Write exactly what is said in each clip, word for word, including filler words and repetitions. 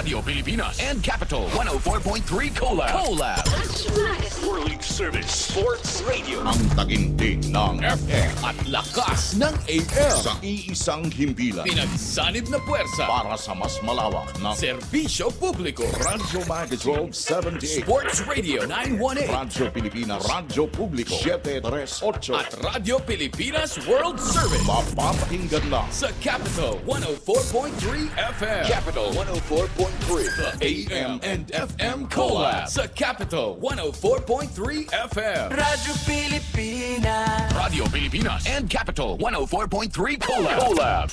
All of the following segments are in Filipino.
Radio Pilipinas and Capital one oh four point three Collab. Collab. World Service Sports Radio. Ang taginting ng F M at lakas ng A M. sa iisang himpilan Pinagsanib na puwersa. para sa mas malawak na Serbisyo publiko. Radyo Magazine twelve seventy-eight, Sports Radio nine one eight. Radyo Pilipinas, Radyo Publiko seven thirty-eight, At Radio Pilipinas World Service. mapapakinggan lang Sa Capital one oh four point three F M. Capital one oh four point three. The A M and F M Collab. Sa Capital one oh four point three F M. Radyo Pilipinas. Radio Pilipinas and Capital one oh four point three Collab. Collab.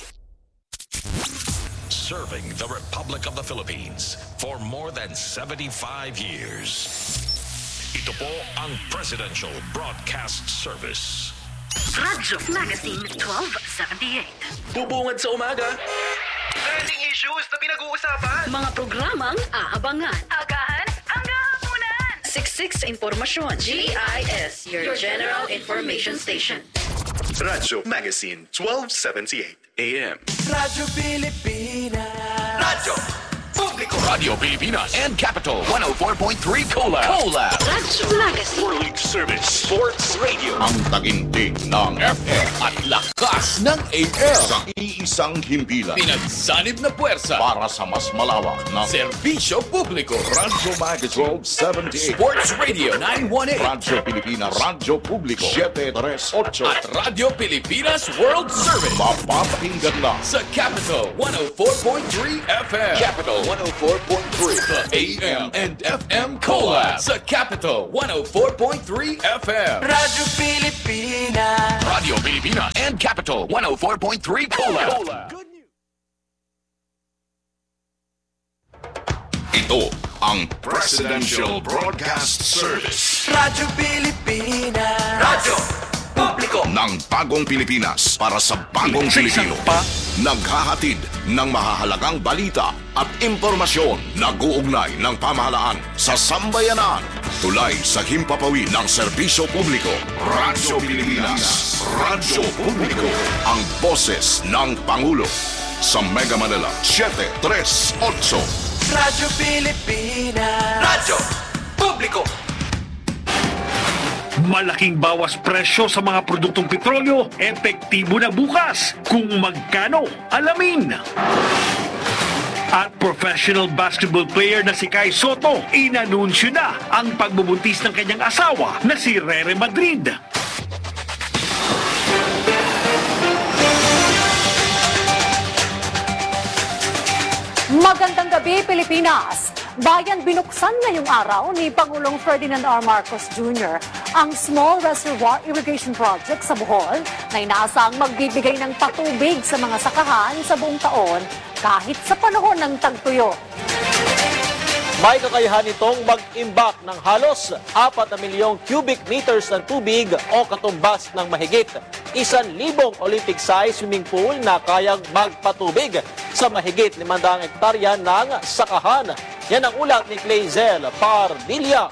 Serving the Republic of the Philippines for more than seventy-five years. Ito po ang Presidential Broadcast Service. Radyo Magazine twelve seventy-eight. Bubungad sa umaga. Trending issues na pinag-uusapan. Mga programang aabangan. Agahan hanggang hapunan. Siksik sa impormasyon. G I S, your General Information Station. Radyo Magazine twelve seventy-eight A M. Radyo Pilipinas. Radyo Publiko. Radio Pilipinas and Capital one oh four point three Collab. Collab. Radyo Magazine. World Service Sports Radio. ang taginting ng F M at lakas ng A M. sa iisang himpilan Pinagsanib na puwersa. para sa mas malawak na Serbisyo publiko. Radyo Magazine twelve seventy-eight, Sports Radio nine one eight. Radyo Pilipinas, Radyo Publiko seven thirty-eight, At Radio Pilipinas World Service. mapapakinggan lang Sa Capital one oh four point three F M. Capital one oh four point three. The A M and F M Collab. Sa Capital one oh four point three F M. Radyo Pilipinas. Radio Pilipinas and Capital one oh four point three Collab. ito ang Presidential Broadcast Service Radyo Pilipinas. Radyo Publiko. ng bagong Pilipinas para sa bagong Pilipino. Naghahatid ng mahahalagang balita at impormasyon na guugnay ng pamahalaan sa sambayanan. Tulay sa himpapawid ng serbisyo publiko. Radyo Pilipinas, Radyo Publiko, ang boses ng Pangulo. Sa Mega Manila, seven thirty-eight. Radyo Pilipinas. Radyo Publiko. Malaking bawas presyo sa mga produktong petrolyo, epektibo na bukas. Kung magkano, alamin. At professional basketball player na si Kai Soto, inanunsyo na ang pagbubuntis ng kanyang asawa na si Rere Madrid. Magandang gabi, Pilipinas! Bayan binuksan ngayong araw ni Pangulong Ferdinand R. Marcos Junior ang Small Reservoir Irrigation Project sa Bohol na inaasang magbibigay ng patubig sa mga sakahan sa buong taon kahit sa panahon ng tagtuyo. May kakayahan itong mag-imbak ng halos apat na milyong cubic meters ng tubig o katumbas ng mahigit isang libong Olympic-size swimming pool na kayang magpatubig sa mahigit limandang hektarya ng sakahan. Yan ang ulat ni Clazel Pardilla.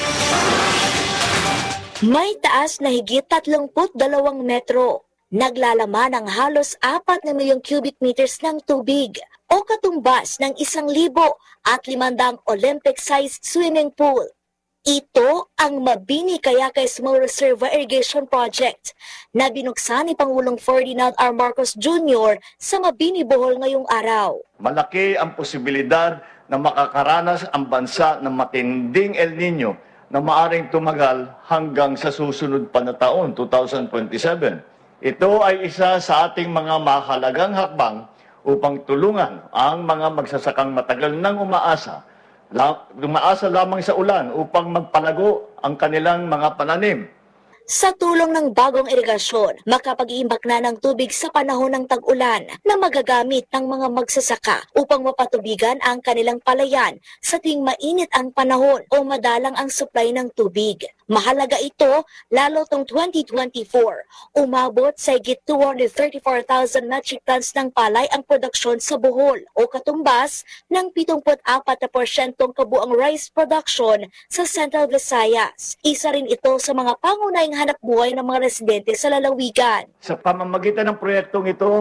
May taas na higit tatlongput dalawang metro. Naglalaman ng halos apat na milyong cubic meters ng tubig o katumbas ng isang libo at limandang Olympic-sized swimming pool. Ito ang Mabini Cayacay Small Reservoir Irrigation Project na binuksan ni Pangulong Ferdinand R. Marcos Junior sa Mabini, Bohol ngayong araw. Malaki ang posibilidad na makakaranas ang bansa ng matinding El Nino na maaring tumagal hanggang sa susunod pa na taon, two thousand twenty-seven. Ito ay isa sa ating mga mahalagang hakbang upang tulungan ang mga magsasakang matagal nang umaasa, la, umaasa lamang sa ulan upang magpalago ang kanilang mga pananim. Sa tulong ng bagong irigasyon, makapag-iimbak na ng tubig sa panahon ng tag-ulan na magagamit ng mga magsasaka upang mapatubigan ang kanilang palayan sa tuwing mainit ang panahon o madalang ang supply ng tubig. Mahalaga ito lalo tong twenty twenty-four. Umabot sa higit two hundred thirty-four thousand metric tons ng palay ang produksyon sa Bohol o katumbas ng seventy-four na porsyentong kabuang rice production sa Central Visayas. Isa rin ito sa mga pangunahing hanap buhay ng mga residente sa lalawigan. Sa pamamagitan ng proyektong ito,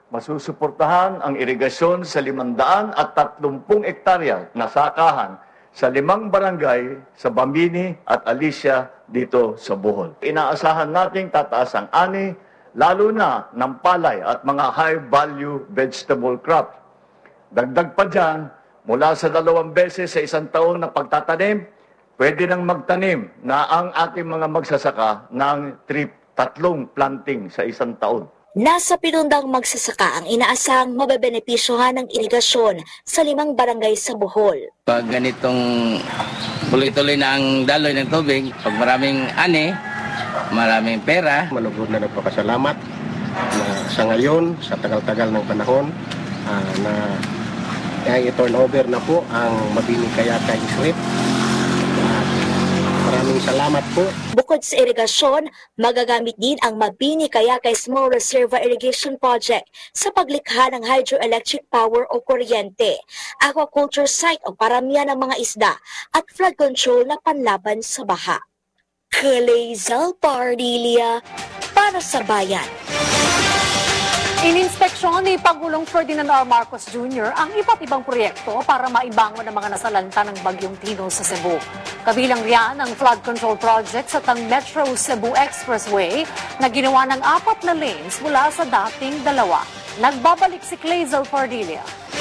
Masusuportahan ang irigasyon sa limandaan at tatlumpung ektarya na sakahan sa limang barangay sa Bambini at Alicia dito sa Bohol. Inaasahan nating tataas ang ani, lalo na ng palay at mga high-value vegetable crop. Dagdag pa dyan, mula sa dalawang beses sa isang taon na pagtatanim, pwede nang magtanim na ang ating mga magsasaka ng trip, tatlong planting sa isang taon. Nasa pitundang magsasaka ang inaasahang mabebenepisyohan ng irigasyon sa limang barangay sa Bohol. Pag ganitong tuloy-tuloy na ang daloy ng tubig, pag maraming ani, maraming pera. Malugod na nagpapasalamat na sa ngayon, sa tagal-tagal ng panahon, uh, na i-turn over na po ang Mabini Kayakay Strip. Maraming salamat po. Bukod sa irigasyon, magagamit din ang Mabini Kayakay Small Reservoir Irrigation Project sa paglikha ng hydroelectric power o kuryente, aquaculture site o paramihan ng mga isda at flood control na panlaban sa baha. Kalezal Pardilia para sa Bayan. Ininspeksyon ni Pangulong Ferdinand R. Marcos Junior ang iba't ibang proyekto para maibangon ang mga nasalanta ng Bagyong Tino sa Cebu. Kabilang riyan ang flood control project sa Tang Metro Cebu Expressway na ginawa ng apat na lanes mula sa dating dalawa. Nagbabalik si Clazel Pardilia.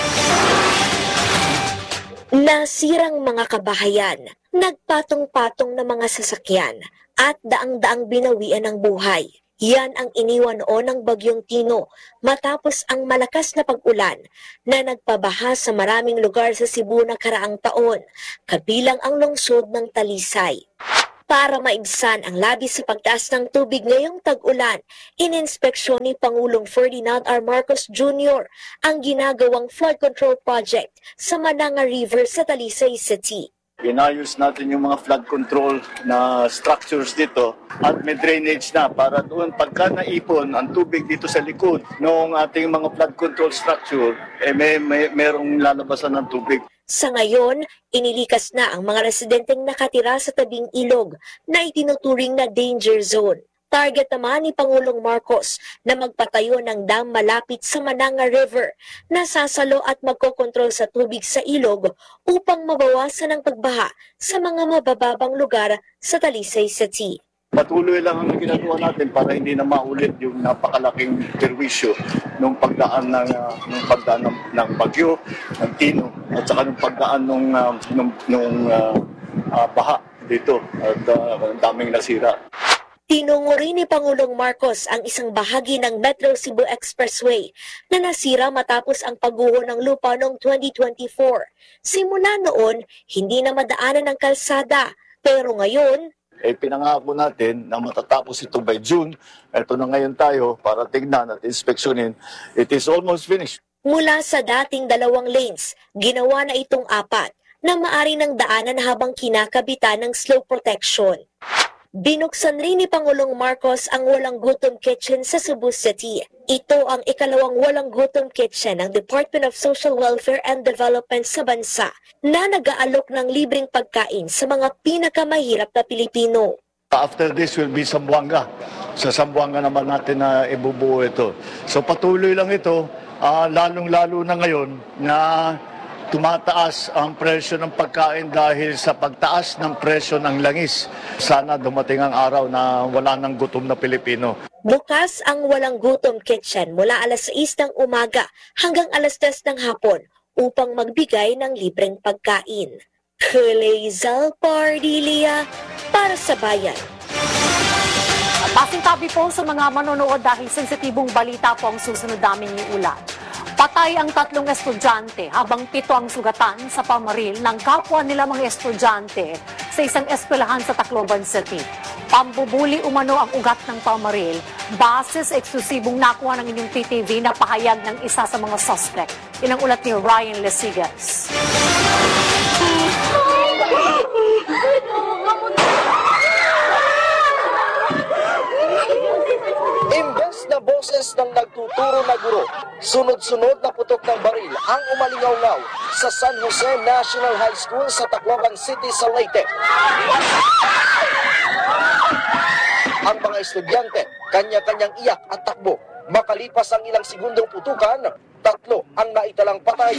Nasirang mga kabahayan, nagpatong-patong na mga sasakyan at daang-daang binawian ng buhay. Yan ang iniwan noon ng Bagyong Tino matapos ang malakas na pag-ulan na nagpabaha sa maraming lugar sa Cebu na karaang taon, kabilang ang lungsod ng Talisay. Para maibsan ang labis sa pagtaas ng tubig ngayong tag-ulan, ininspeksyon ni Pangulong Ferdinand R. Marcos Junior ang ginagawang flood control project sa Mananga River sa Talisay City. Inayos natin yung mga flood control na structures dito at may drainage na para doon pagka naipon ang tubig dito sa likod ng ating mga flood control structure, eh may, may merong lalabasan ng tubig. Sa ngayon, inilikas na ang mga residenteng nakatira sa tabing ilog na itinuturing na danger zone. Target naman ni Pangulong Marcos na magpatayo ng dam malapit sa Mananga River na sasalo at magkokontrol sa tubig sa ilog upang mabawasan ang pagbaha sa mga mabababang lugar sa Talisay City. Patuloy lang ang ginagawa natin para hindi na maulit yung napakalaking perwisyo nung pagdaan ng uh, nung pagdaan ng, ng bagyo, ng Tino at saka nung pagdaan nung uh, nung, nung uh, uh, baha dito at uh, ang daming nasira. Tinungo rin ni Pangulong Marcos ang isang bahagi ng Metro Cebu Expressway na nasira matapos ang pagguho ng lupa noong twenty twenty-four. Simula noon, hindi na madaanan ng kalsada, pero ngayon, eh pinangako natin na matatapos ito by June. Ito na ngayon tayo para tignan at inspeksyonin. It is almost finished. Mula sa dating dalawang lanes, ginawa na itong apat na maari ng daanan habang kinakabitan ng slope protection. Binuksan rin ni Pangulong Marcos ang Walang Gutom Kitchen sa Cebu City. Ito ang ikalawang Walang Gutom Kitchen ng Department of Social Welfare and Development sa bansa na nag-aalok ng libreng pagkain sa mga pinakamahirap na Pilipino. After this will be Zamboanga. Sa Zamboanga naman natin na ibubuo ito. So patuloy lang ito, uh, lalong-lalo na ngayon na tumataas ang presyo ng pagkain dahil sa pagtaas ng presyo ng langis. Sana dumating ang araw na wala nang gutom na Pilipino. Bukas ang Walang Gutom Kitchen mula alas sais ng umaga hanggang alas tres ng hapon upang magbigay ng libreng pagkain. Kalezal Pardilia para sa Bayan. Pasintabi po sa mga manonood dahil sensitibong balita po ang susunod namin yung ulan. Patay ang tatlong estudyante habang pito ang sugatan sa pamaril ng kapwa nila mga estudyante sa isang eskwelahan sa Tacloban City. Pambubuli umano ang ugat ng pamaril base sa eksklusibong nakuha ng inyong T T V na pahayag ng isa sa mga suspect. Inang ulat ni Ryan Lesigas. Imbes na boses ng nagtuturo na guro, sunod-sunod na putok ng baril ang umalingaw-ngaw sa San Jose National High School sa Tacloban City sa Leyte. Ang mga estudyante, kanya-kanyang iyak at takbo Makalipas ang ilang segundong putukan, tatlo ang naitalang patay.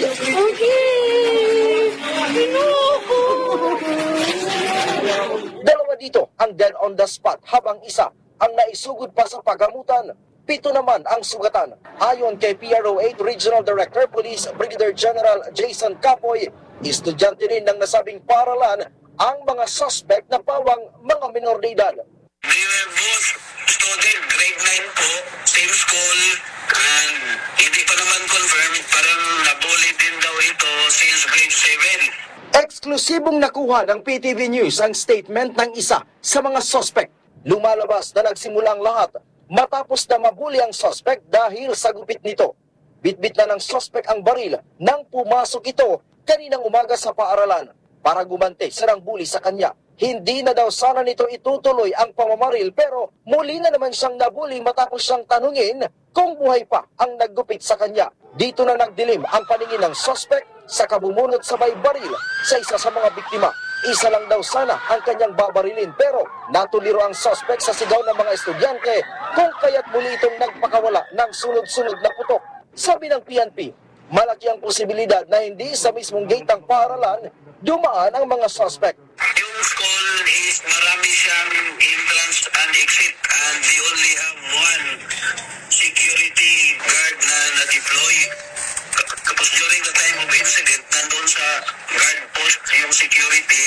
Dalawa dito ang dead on the spot habang isa ang naisugod pa sa pagamutan. Pito naman ang sugatan. Ayon kay P R O eight Regional Director Police Brigadier General Jason Capoy, estudyante rin ng nasabing paaralan ang mga suspect na pawang mga minor de edad. They were both student, grade nine po, same school, and hindi pa naman confirmed, parang nabully din daw ito since grade seven. Eksklusibong nakuha ng P T V News ang statement ng isa sa mga suspect. Lumalabas na nagsimula ang lahat matapos na mabuli ang suspect dahil sa gupit nito. Bitbit na ng suspect ang baril nang pumasok ito kaninang umaga sa paaralan para gumante sa nang bully sa kanya. Hindi na daw sana nito itutuloy ang pamamaril pero muli na naman siyang nabuli matapos siyang tanungin kung buhay pa ang naggupit sa kanya. Dito na nagdilim ang paningin ng suspect sa kabumunot sa may baril sa isa sa mga biktima. Isa lang daw sana ang kanyang babarilin pero natuliro ang suspect sa sigaw ng mga estudyante kung kaya't muli itong nagpakawala ng sunod-sunod na putok. Sabi ng P N P, malaki ang posibilidad na hindi sa mismong gate ng paaralan dumaan ang mga suspect. Yung school is marami siyang entrance and exit and they only have one security guard na na-deploy. Tapos during the time of incident, nandun sa guard post yung security.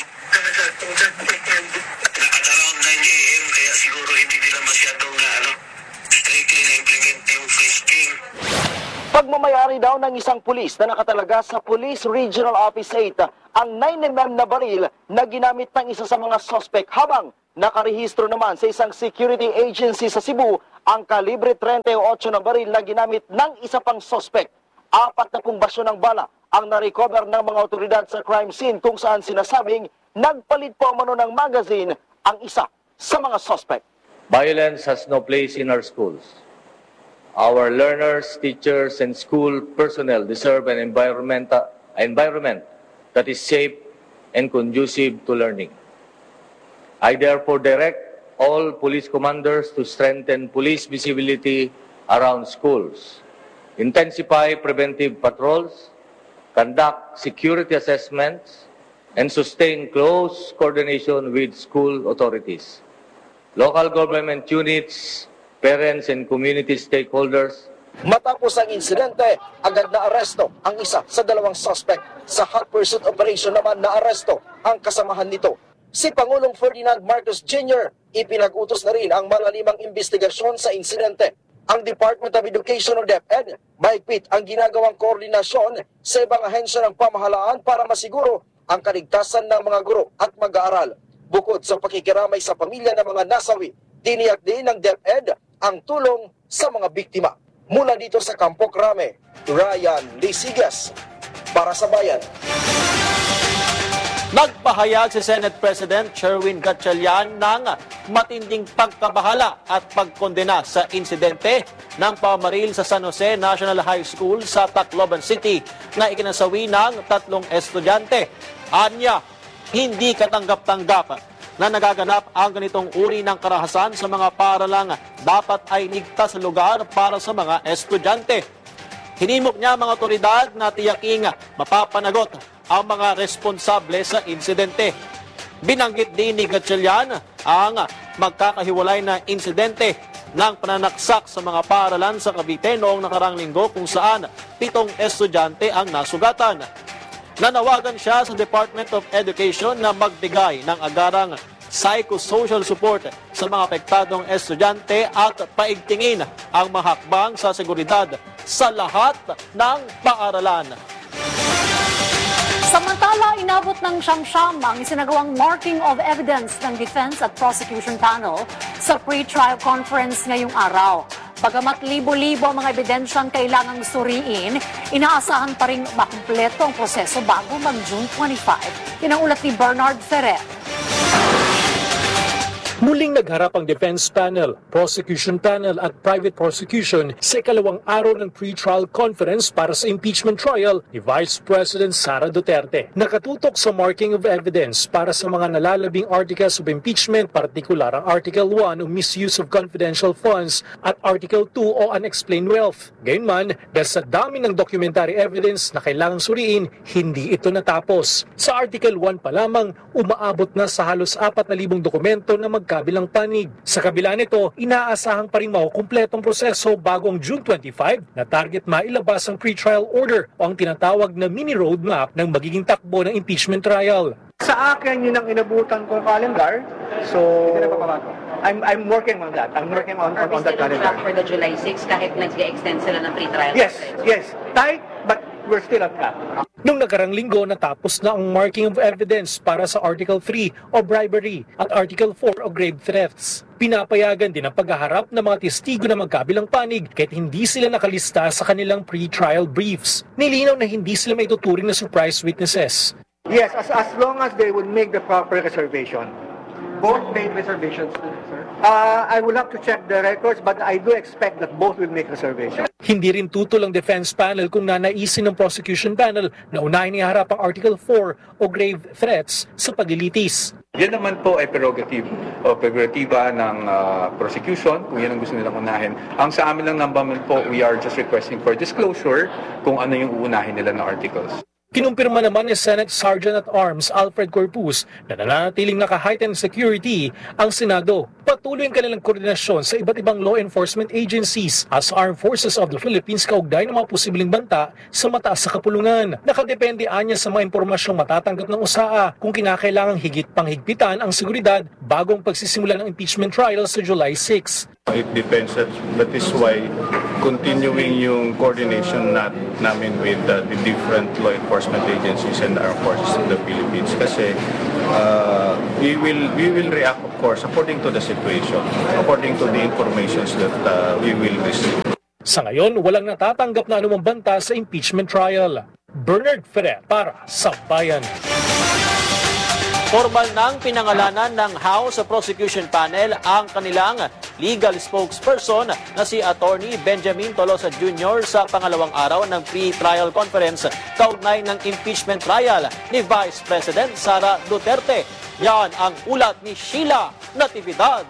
At around nine a m kaya siguro hindi nila masyadong na ano, strictly na-implement yung frisking. Pagmamayari daw ng isang pulis na nakatalaga sa Police Regional Office eight ang nine millimeter na baril na ginamit ng isa sa mga suspect habang nakarehistro naman sa isang security agency sa Cebu ang kalibre thirty-eight na baril na ginamit ng isa pang suspect. Apat na pung basyo ng bala ang na-recover ng mga otoridad sa crime scene kung saan sinasabing nagpalit po umano ng magazine ang isa sa mga suspect. Violence has no place in our schools. Our learners, teachers, and school personnel deserve an environment, environment that is safe and conducive to learning. I therefore direct all police commanders to strengthen police visibility around schools, intensify preventive patrols, conduct security assessments, and sustain close coordination with school authorities, local government units, parents and community stakeholders. Matapos ang insidente, agad na aresto ang isa sa dalawang suspect. Sa hot pursuit operation naman na aresto ang kasamahan nito. Si Pangulong Ferdinand Marcos Junior ipinag-utos na rin ang malalimang investigasyon sa insidente. Ang Department of Education o DepEd, mahigpit ang ginagawang koordinasyon sa ibang ahensya ng pamahalaan para masiguro ang kaligtasan ng mga guro at mag-aaral. Bukod sa pakikiramay sa pamilya ng mga nasawi, tiniyak din ng DepEd ang tulong sa mga biktima. Mula dito sa Campo Crame, Ryan Lisigas, para sa Bayan. Nagpahayag si Senate President Sherwin Gatchalian ng matinding pagkabahala at pagkondena sa insidente ng pamaril sa San Jose National High School sa Tacloban City na ikinasawi ng tatlong estudyante. Anya, hindi katanggap-tanggap na nagaganap ang ganitong uri ng karahasan sa mga paaralang dapat ay ligtas sa lugar para sa mga estudyante. Hinimok niya mga otoridad na tiyaking mapapanagot ang mga responsable sa insidente. Binanggit din ni Gatchalian ang magkakahiwalay na insidente ng pananaksak sa mga paaralan sa Cavite noong nakarang linggo kung saan pitong estudyante ang nasugatan. Nanawagan siya sa Department of Education na magbigay ng agarang psychosocial support sa mga apektadong estudyante at paigtingin ang mga hakbang sa seguridad sa lahat ng paaralan. Samantala, inabot ng siyam-siyam ang isinagawang marking of evidence ng Defense at Prosecution Panel sa pre-trial conference ngayong araw. Bagamat libo-libo ang mga ebidensyang kailangang suriin, inaasahan pa rin makumpleto ang proseso bago mag-June twenty-five. Yan ang ulat ni Bernard Ferrer. Muling nagharap ang defense panel, prosecution panel at private prosecution sa ikalawang araw ng pre-trial conference para sa impeachment trial ni Vice President Sara Duterte. Nakatutok sa marking of evidence para sa mga nalalabing articles of impeachment, partikular ang Article one o misuse of confidential funds at Article two o unexplained wealth. Gayunman, dahil sa dami ng documentary evidence na kailangang suriin, hindi ito natapos. Sa Article one pa lamang, umaabot na sa halos apat na libong dokumento na magkabilang panig. Sa kabila nito, inaasahang pa rin makukumpletong proseso bago ang June twenty-five na target mailabas ang pre-trial order o ang tinatawag na mini roadmap ng magiging takbo ng impeachment trial. Sa akin, yun ang inabutan kong calendar. So, I'm I'm working on that. I'm working on, on, on that calendar. For the July sixth, kahit nag-extend sila ng pre-trial? Yes, yes. Tight, but we're still on track. Noong nakarang linggo, natapos na ang marking of evidence para sa Article three o bribery at Article four o grave thefts. Pinapayagan din ang paghaharap ng mga testigo na magkabilang panig kahit hindi sila nakalista sa kanilang pre-trial briefs. Nilinaw na hindi sila maituturing na surprise witnesses. Yes, as as long as they would make the proper reservation. Both made reservations, sir? Uh, I will have to check the records, but I do expect that both will make reservations. Hindi rin tutol ang defense panel kung nanaisin ng prosecution panel na unahin iharap ang Article four o grave threats sa paglilitis. Yan naman po ay prerogative o prerogatiba ng uh, prosecution kung yan ang gusto nilang unahin. Ang sa amin lang naman po, we are just requesting for disclosure kung ano yung uunahin nila na articles. Kinumpirma naman ni Senate Sergeant at Arms Alfred Corpus na nananatiling naka-heightened security ang Senado. Patuloy ang kanilang koordinasyon sa iba't ibang law enforcement agencies as Armed Forces of the Philippines kaugnay ng mga posibleng banta sa mataas sa kapulungan. Nakadepende anya sa mga impormasyong matatanggap ng U S A A kung kinakailangang higit pang higpitan ang seguridad bagong pagsisimula ng impeachment trial sa July sixth. It depends. That, that is why continuing yung coordination nat, namin with uh, the different law enforcement agencies and armed forces of the Philippines. Kasi uh, we will we will react, of course, according to the situation, according to the informations that uh, we will receive. Sa ngayon, walang natatanggap na anumang banta sa impeachment trial. Bernard Ferrer para sa Bayan. Formal nang pinangalanan ng House Prosecution Panel ang kanilang legal spokesperson na si Attorney Benjamin Tolosa Junior sa pangalawang araw ng pre-trial conference kaugnay ng impeachment trial ni Vice President Sara Duterte. Yan ang ulat ni Sheila Natividad.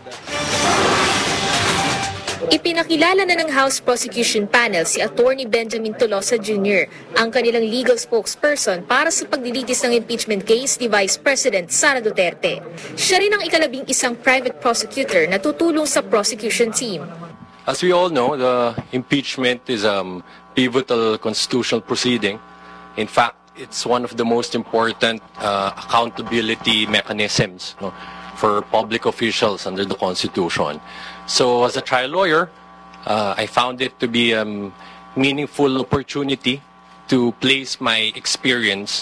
Ipinakilala na ng House Prosecution Panel si Attorney Benjamin Tolosa Junior, ang kanilang legal spokesperson para sa paglilitis ng impeachment case ni Vice President Sara Duterte. Siya rin ang ikalabing isang private prosecutor na tutulong sa prosecution team. As we all know, the impeachment is a um, pivotal constitutional proceeding. In fact, it's one of the most important uh, accountability mechanisms, no, for public officials under the Constitution. So as a trial lawyer, uh, I found it to be a um, meaningful opportunity to place my experience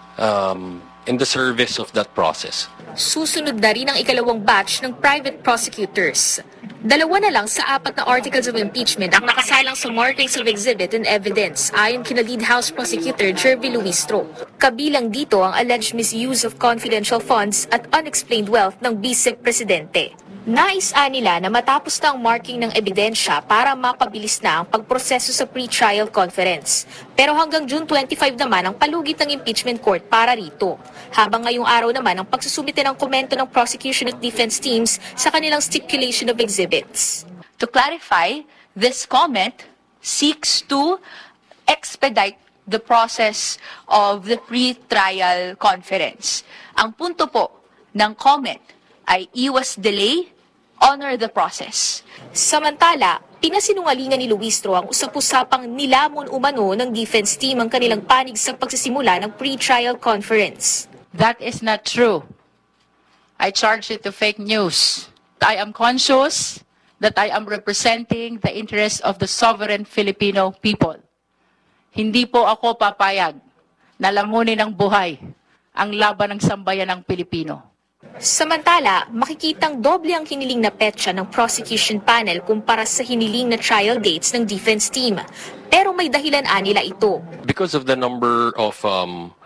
um, in the service of that process. Susunod na rin ang ikalawang batch ng private prosecutors. Dalawa na lang sa apat na articles of impeachment ang nakasalang sa markings of exhibit and evidence ayon kina lead House Prosecutor Jervy Luistro. Kabilang dito ang alleged misuse of confidential funds at unexplained wealth ng Vice Presidente. Nais-a nila na matapos na ang marking ng ebidensya para mapabilis na ang pagproseso sa pre-trial conference. Pero hanggang June twenty-five naman ang palugit ng impeachment court para rito. Habang ngayong araw naman ang pagsusumite ng komento ng prosecution at defense teams sa kanilang stipulation of exhibits. To clarify, this comment seeks to expedite the process of the pre-trial conference. Ang punto po ng comment ay iwas delay, honor the process. Samantala, pinasinungalingan ni Luistro ang usap-usapang nilamon umano ng defense team ang kanilang panig sa pagsisimula ng pre-trial conference. That is not true. I charge it to fake news. I am conscious that I am representing the interests of the sovereign Filipino people. Hindi po ako papayag na lamunin ng buhay ang laban ng sambayan ng Pilipino. Samantala, makikitang doble ang hiniling na petsa ng prosecution panel kumpara sa hiniling na trial dates ng defense team. Pero may dahilan nila ito. Because of the number of um,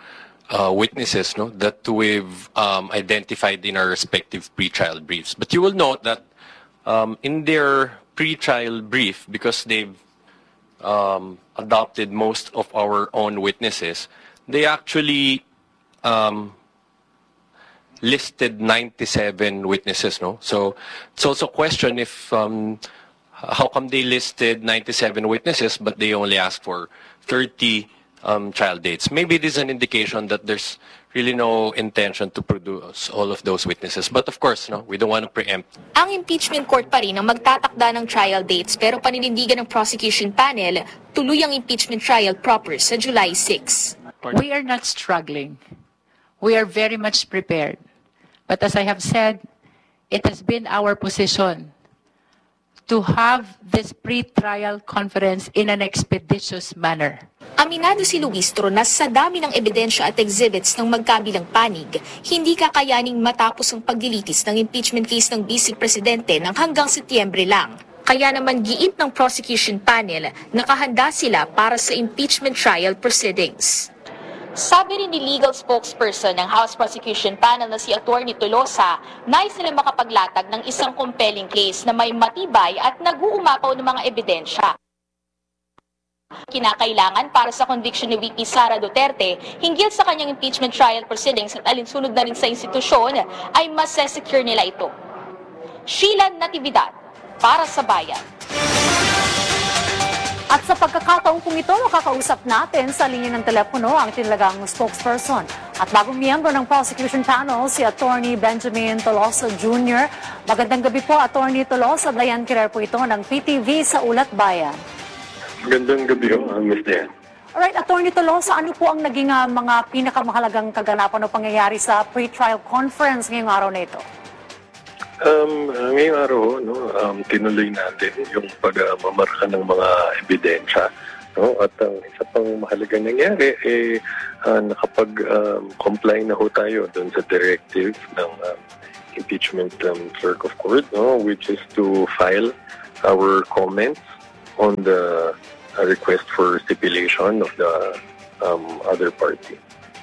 uh, witnesses, no, that we've um, identified in our respective pre-trial briefs. But you will note that um, in their pre-trial brief, because they've um, adopted most of our own witnesses, they actually um, listed ninety-seven witnesses, no? So it's also a question if um, how come they listed ninety-seven witnesses but they only asked for thirty um, trial dates. Maybe it is an indication that there's really no intention to produce all of those witnesses. But of course, no, we don't want to preempt. Ang impeachment court pa rin ang magtatakda ng trial dates, pero paninindigan ng prosecution panel, tuloy ang impeachment trial proper sa July sixth. We are not struggling. We are very much prepared. But as I have said, it has been our position to have this pre-trial conference in an expeditious manner. Aminado si Luistro na sa dami ng ebidensya at exhibits ng magkabilang panig, hindi kakayaning matapos ang paglilitis ng impeachment case ng Vice Presidente ng hanggang Setyembre lang. Kaya naman giit ng prosecution panel, nakahanda sila para sa impeachment trial proceedings. Sabi rin ni legal spokesperson ng House Prosecution Panel na si Attorney Tolosa, nais sila makapaglatag ng isang compelling case na may matibay at nag-uumapaw ng mga ebidensya. Kinakailangan para sa conviction ni V P Sara Duterte hinggil sa kanyang impeachment trial proceedings at alinsunod na rin sa institusyon ay mas-secure nila ito. Sheila Natividad, para sa Bayan. At sa pagkakataong kung ito, makakausap natin sa linya ng telepono ang tinalagang spokesperson at bagong miyembro ng prosecution panel, si Attorney Benjamin Tolosa Junior Magandang gabi po, Attorney Tolosa. Dayan Kirer po ito ng P T V sa Ulat Bayan. Magandang gabi po, Miz Dayan. Alright, Attorney Tolosa, ano po ang naging uh, mga pinakamahalagang kaganapan o pangyayari sa pre-trial conference ngayong araw na ito? Um, ngayong araw, no, um, tinuloy natin yung pagmamarka ng mga ebidensya. No? At ang uh, isa pang mahalagang nangyari, eh, uh, nakapag-comply um, na ho tayo doon sa directive ng um, impeachment um, clerk of court, no? Which is to file our comments on the uh, request for stipulation of the um, other party.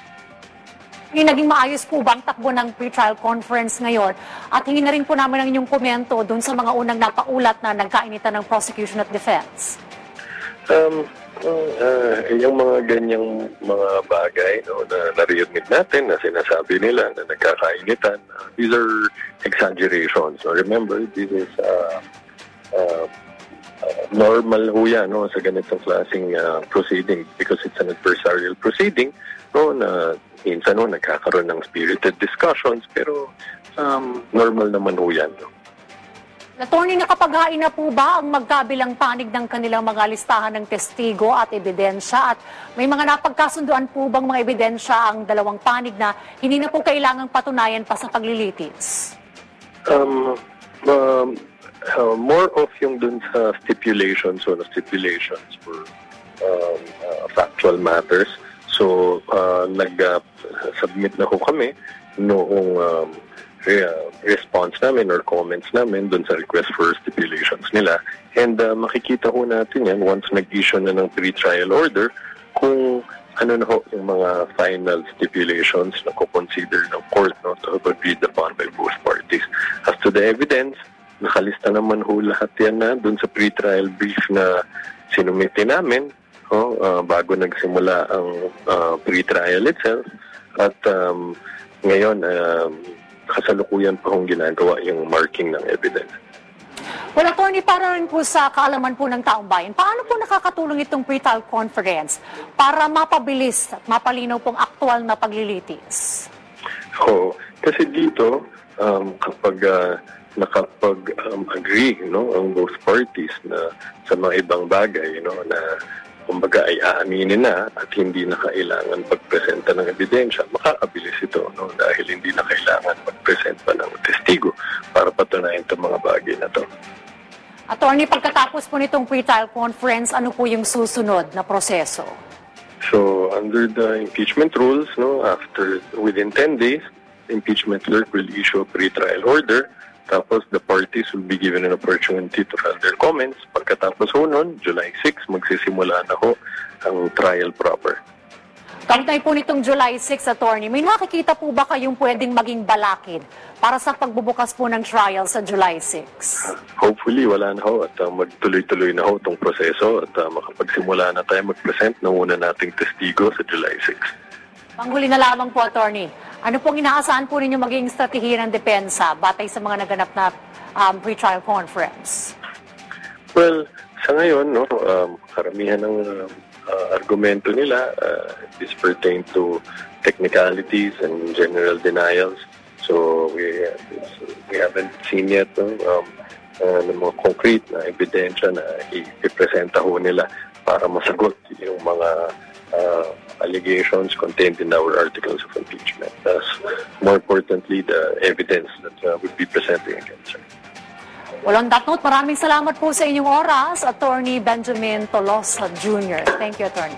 Naging maayos po ba ang takbo ng pre-trial conference ngayon? At hingin na rin po namin ang inyong komento doon sa mga unang napaulat na nagkainitan ng prosecution at defense. Um, uh, yung mga ganyang mga bagay, no, na naririnig natin, na sinasabi nila na nagkakainitan, uh, these are exaggerations. So remember, this is uh, uh, uh, normal ho yan, no, sa ganitong klaseng uh, proceeding because it's an adversarial proceeding, no, na minsan no, nagkakaroon ng spirited discussions, pero um, normal naman ho yan. No? Attorney, nakapaghain na po ba ang magkabilang panig ng kanilang mga listahan ng testigo at ebidensya? At may mga napagkasunduan po bang mga ebidensya ang dalawang panig na hindi na po kailangang patunayan pa sa paglilitis? Um, um, uh, more of yung dun sa stipulations o stipulations for um, uh, factual matters. So, uh, nag-submit uh, na ho kami noong um, re uh, response namin or comments namin dun sa request for stipulations nila. And uh, makikita ho natin yan once nag-issue na ng pre-trial order kung ano na ho yung mga final stipulations na kukonsider ng court, no, to have agreed upon by both parties. As to the evidence, nakalista naman ho lahat yan na dun sa pre-trial brief na sinumite namin. Oh, uh, bago nagsimula ang uh, pre-trial itself at um, ngayon um, kasalukuyan pa hong ginagawa yung marking ng evidence. Well, Attorney, para rin po sa kaalaman po ng taong bayan, paano po nakakatulong itong pre-trial conference para mapabilis at mapalinaw pong aktual na paglilitis? Oh, kasi dito um, kapag uh, nakapag-agree um, no, ang both parties na sa mga ibang bagay, no, na kumbaga ay aaminin na at hindi na kailangan pagpresenta ng ebidensya, makakabilis ito, no? Dahil hindi na kailangan magpresent pa ng testigo para patunayan itong mga bagay na to. Attorney, pagkatapos po nitong pre-trial conference, ano po yung susunod na proseso? So, under the impeachment rules, no, after within ten days, the impeachment clerk will issue a pre-trial order. Tapos the parties will be given an opportunity to file their comments. Pagkatapos ho nun, July sixth, magsisimula na ho ang trial proper. Kaugnay po nitong July sixth, Attorney, may nakikita po ba kayong pwedeng maging balakid para sa pagbubukas po ng trial sa July sixth? Hopefully, wala na ho at uh, magtuloy-tuloy na ho itong proseso at uh, makapagsimula na tayo mag-present ng una nating testigo sa July sixth. Panghuli na lamang po, Attorney. Ano pong inaasahan po ninyo maging strategiya ng depensa batay sa mga naganap na um, pre-trial conference? Well, sa ngayon, no, um, karamihan ng uh, uh, argumento nila uh, is pertain to technicalities and general denials. So we uh, we haven't seen yet no, um, uh, ng mga concrete na ebidensya na ipresenta ho nila para masagot yung mga uh, allegations contained in our articles of impeachment. As more importantly, the evidence that uh, we'll be presenting against her. Well, on that note, maraming salamat po sa inyong oras, Attorney Benjamin Tolosa Junior Thank you, Attorney.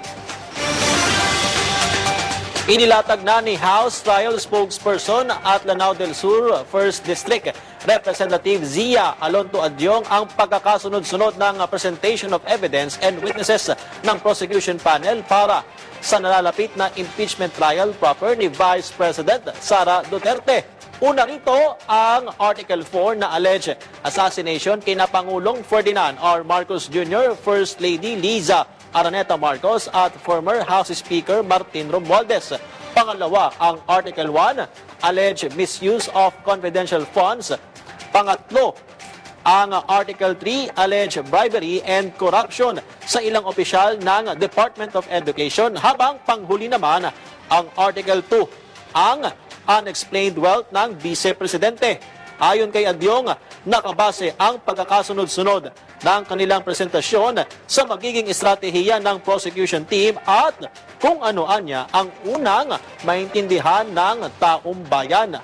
Inilatag na ni House Trial Spokesperson at Lanao del Sur First District Representative Zia Alonto Adyong ang pagkakasunod-sunod ng presentation of evidence and witnesses ng prosecution panel para sa nalalapit na impeachment trial proper ni Vice President Sara Duterte. Una rito ang Article four na alleged assassination kina Pangulong Ferdinand R. Marcos Junior, First Lady Liza Araneta Marcos at former House Speaker Martin Romualdez. Pangalawa ang Article one, alleged misuse of confidential funds. Pangatlo, ang Article three, alleged bribery and corruption sa ilang opisyal ng Department of Education. Habang panghuli naman ang Article two, ang unexplained wealth ng Vice Presidente. Ayon kay Adyong, nakabase ang pagkakasunod-sunod ng kanilang presentasyon sa magiging estratehiya ng prosecution team at kung ano-anya ang unang maintindihan ng taong bayan.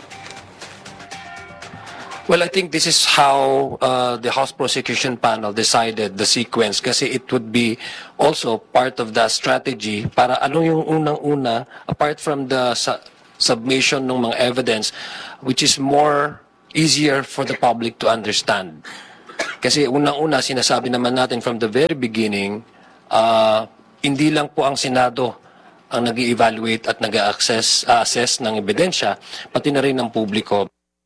Well, I think this is how uh, the House Prosecution Panel decided the sequence kasi it would be also part of the strategy para ano yung unang-una apart from the su- submission ng mga evidence which is more easier for the public to understand. Kasi unang-una sinasabi naman natin from the very beginning, uh, hindi lang po ang Senado ang nag-evaluate at nag-assess uh, assess ng ebidensya, pati na rin ang publiko.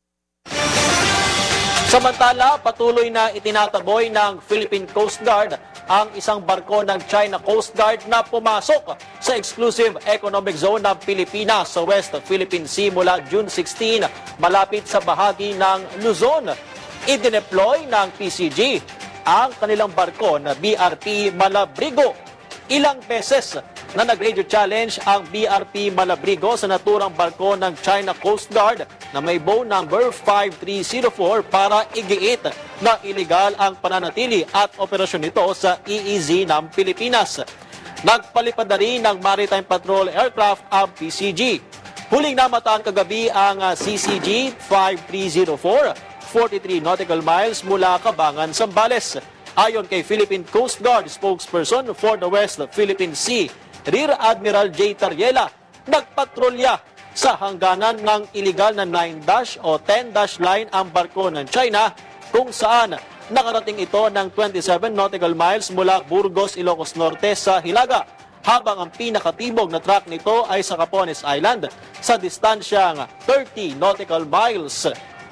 Samantala, patuloy na itinataboy ng Philippine Coast Guard ang isang barko ng China Coast Guard na pumasok sa exclusive economic zone ng Pilipinas sa West Philippine Sea mula June sixteen, malapit sa bahagi ng Luzon. Idineploy ng P C G ang kanilang barko na B R P Malabrigo. Ilang beses na nag-radio challenge ang B R P Malabrigo sa naturang barko ng China Coast Guard na may bow number five three zero four para igiit na iligal ang pananatili at operasyon nito sa E E Z ng Pilipinas. Nagpalipad na rin ng Maritime Patrol Aircraft ang P C G. Huling namataan kagabi ang C C G five three zero four, forty-three nautical miles mula Cabangan, Zambales. Ayon kay Philippine Coast Guard spokesperson for the West Philippine Sea, Rear Admiral J. Tariela, nagpatrolya sa hangganan ng iligal na nine dash o ten dash line ang barko ng China kung saan nakarating ito ng twenty-seven nautical miles mula Burgos, Ilocos Norte sa Hilaga, habang ang pinakatibog na track nito ay sa Capones Island sa distansyang thirty nautical miles.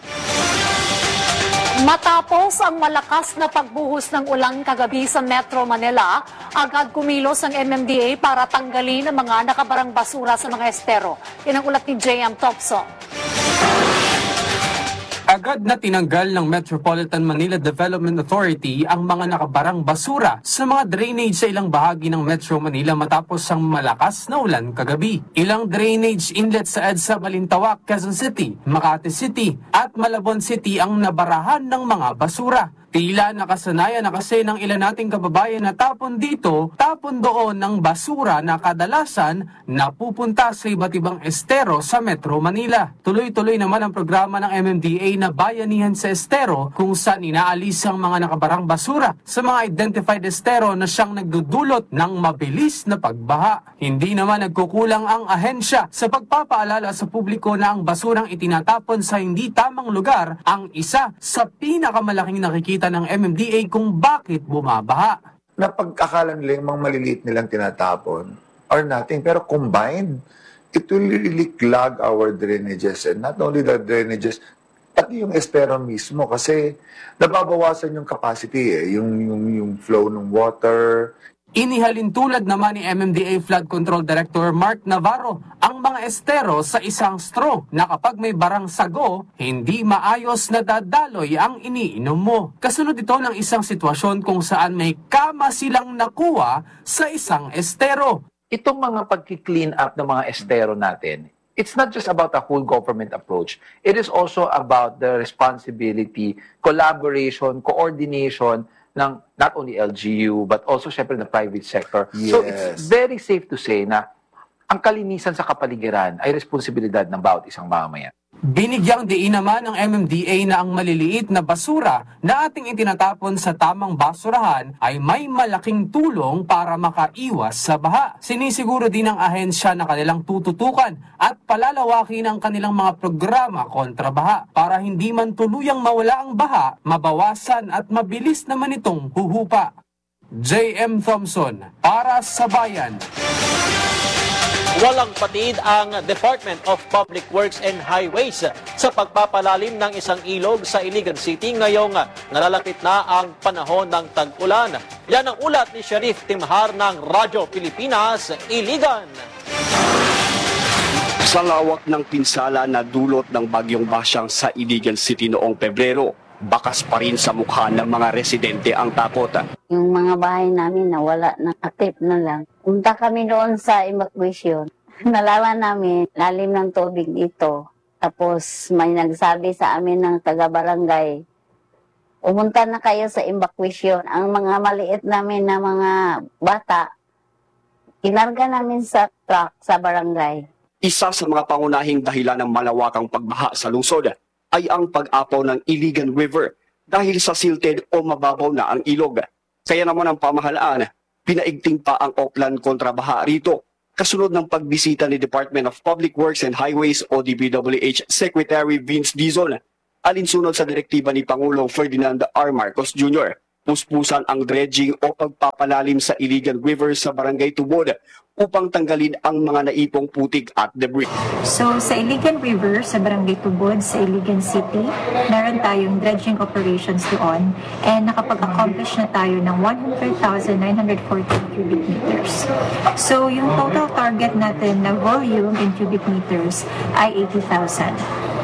Matapos ang malakas na pagbuhos ng ulan kagabi sa Metro Manila, agad kumilos ang M M D A para tanggalin ang mga nakabarang basura sa mga estero. Yan ang ulat ni J M Topso. Agad na tinanggal ng Metropolitan Manila Development Authority ang mga nakabarang basura sa mga drainage sa ilang bahagi ng Metro Manila matapos ang malakas na ulan kagabi. Ilang drainage inlet sa EDSA Balintawak, Quezon City, Makati City at Malabon City ang nabarahan ng mga basura. Tila nakasanayan na kasi ng ilan nating kababayan na tapon dito, tapon doon ng basura na kadalasan napupunta sa iba't ibang estero sa Metro Manila. Tuloy-tuloy naman ang programa ng M M D A na Bayanihan sa Estero kung saan inaalis ang mga nakabarang basura sa mga identified estero na siyang nagdudulot ng mabilis na pagbaha. Hindi naman nagkukulang ang ahensya sa pagpapaalala sa publiko na ang basurang itinatapon sa hindi tamang lugar ang isa sa pinakamalaking nakikita ng M M D A kung bakit bumabaha. Napagkakala nila yung mga maliliit nilang tinatapon, or nothing. Pero combined, it will really clog our drainages. And not only the drainages, pati yung estero mismo. Kasi nababawasan yung capacity, eh. yung, yung, yung flow ng water. Inihalin tulad naman ni M M D A Flood Control Director Mark Navarro ang mga estero sa isang straw na kapag may barang sago, hindi maayos na dadaloy ang iniinom mo. Kasunod ito ng isang sitwasyon kung saan may kama silang nakuha sa isang estero. Itong mga pagki-clean up ng mga estero natin, it's not just about a whole government approach. It is also about the responsibility, collaboration, coordination ng not only L G U but also syempre the private sector. Yes. So it's very safe to say na ang kalinisan sa kapaligiran ay responsibilidad ng bawat isang mamamayan. Binigyang diin naman ng M M D A na ang maliliit na basura na ating itinatapon sa tamang basurahan ay may malaking tulong para makaiwas sa baha. Sinisiguro din ng ahensya na kanilang tututukan at palalawakin ang kanilang mga programa kontra baha para hindi man tuluyang mawala ang baha, mabawasan at mabilis naman itong huhupa. J M Thompson para sa Bayan. Walang patid ang Department of Public Works and Highways sa pagpapalalim ng isang ilog sa Iligan City ngayong nalalapit na ang panahon ng tag-ulan. Yan ang ulat ni Sheriff Timhar ng Radyo Pilipinas, Iligan. Sa lawak ng pinsala na dulot ng bagyong Basyang sa Iligan City noong Pebrero, bakas pa rin sa mukha ng mga residente ang takot. Yung mga bahay namin nawala na, aktif na lang. Punta kami doon sa evacuation. Nalaman namin, lalim ng tubig dito. Tapos may nagsabi sa amin ng taga-barangay, umunta na kayo sa evacuation. Ang mga maliit namin na mga bata, kinarga namin sa truck sa barangay. Isa sa mga pangunahing dahilan ng malawakang pagbaha sa lungsod ay ang pag-apaw ng Iligan River dahil sa silted o mababaw na ang ilog. Kaya naman ang pamahalaan, pinaigting pa ang Oplan kontra baha rito. Kasunod ng pagbisita ni Department of Public Works and Highways o D P W H Secretary Vince Dizon, alinsunod sa direktiba ni Pangulong Ferdinand R. Marcos Junior Puspusan ang dredging o pagpapalalim sa Iligan River sa Barangay Tubod upang tanggalin ang mga naipong putik at debris. So sa Iligan River, sa Barangay Tubod, sa Iligan City, meron tayong dredging operations doon and nakapag-accomplish na tayo ng one hundred thousand nine hundred fourteen cubic meters. So yung total target natin na volume in cubic meters ay eighty thousand.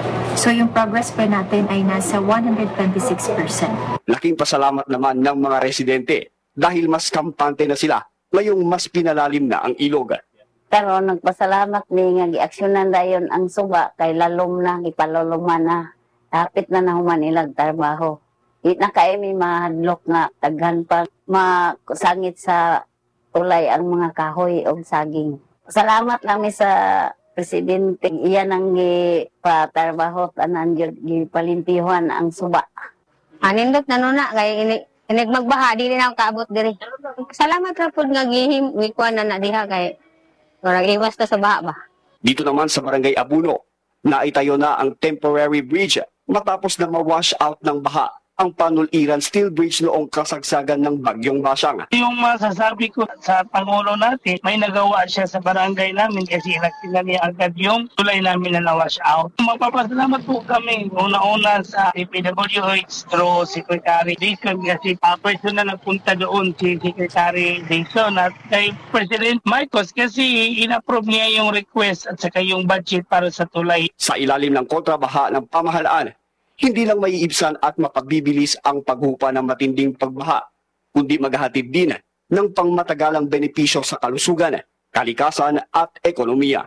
So yung progress pa natin ay nasa one hundred twenty-six percent. Laking pasalamat naman ng mga residente dahil mas kampante na sila ngayong mas pinalalim na ang ilog. Pero nagpasalamat ni nga giaksyonan dayon ang suba kay lalom na, ipaluluman na. Tapit na na human ilang trabaho. Di na kay may mahadlok nga taghan pa masangit sa tulay ang mga kahoy o saging. Salamat namin sa Presidente, iyan ang gipatrabaho tanan gipalimpihan ang suba. Anindot na nuna kay ini inig magbaha di rin ako kaabot diri. Salamat ra pud nga gihim gikuan na na diha kay murag iwas ta sa baha ba. Dito naman sa Barangay Abuno, naitayo na ang temporary bridge matapos na ma-wash out ng baha ang Panuliran Steel Bridge noong kasagsagan ng Bagyong Basyang. Yung masasabi ko sa Pangulo natin, may nagawa siya sa barangay namin kasi nagsinan niya agad yung tulay namin na na-wash out. Magpapasalamat po kami una-una sa D P W H through Secretary Dizon kasi uh, personal nagpunta doon si Secretary Dizon at kay President Marcos kasi in-approve niya yung request at saka yung budget para sa tulay. Sa ilalim ng kontrabaha ng pamahalaan, hindi lang maiibsan at mapagbibilis ang paghupa ng matinding pagbaha, kundi maghahatid din ng pangmatagalang benepisyo sa kalusugan, kalikasan at ekonomiya.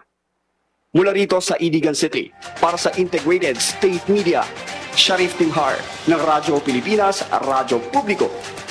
Mula rito sa Iligan City, para sa Integrated State Media, Sheriff Timhar ng Radyo Pilipinas, Radyo Publiko.